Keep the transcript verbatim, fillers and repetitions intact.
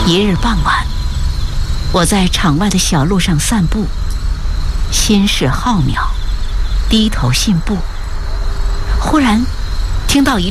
一日傍晚，我在场外的小路上散步，心事浩渺，低头信步，忽然听到一